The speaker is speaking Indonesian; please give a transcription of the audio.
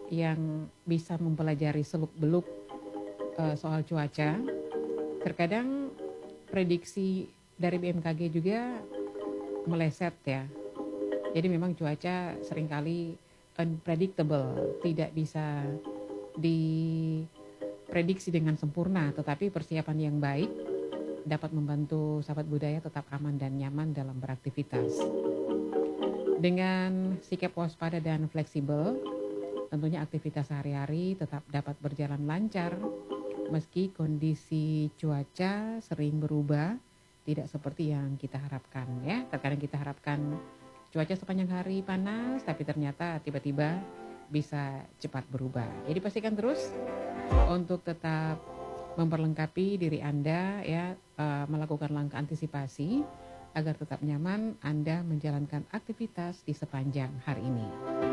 yang bisa mempelajari seluk-beluk soal cuaca. Terkadang prediksi dari BMKG juga meleset ya. Jadi memang cuaca seringkali unpredictable, tidak bisa diprediksi dengan sempurna, tetapi persiapan yang baik dapat membantu sahabat budaya tetap aman dan nyaman dalam beraktivitas. Dengan sikap waspada dan fleksibel, tentunya aktivitas sehari-hari tetap dapat berjalan lancar meski kondisi cuaca sering berubah, tidak seperti yang kita harapkan ya. Terkadang kita harapkan cuaca sepanjang hari panas, tapi ternyata tiba-tiba bisa cepat berubah. Jadi pastikan terus untuk tetap memperlengkapi diri Anda ya, melakukan langkah antisipasi agar tetap nyaman Anda menjalankan aktivitas di sepanjang hari ini.